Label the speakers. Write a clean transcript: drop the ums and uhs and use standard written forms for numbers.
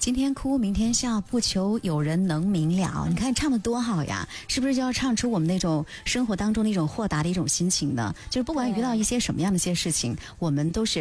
Speaker 1: 今天哭明天笑，不求有人能明了。你看唱得多好呀，是不是就要唱出我们那种生活当中的一种豁达的一种心情呢？就是不管遇到一些什么样的一些事情，我们都是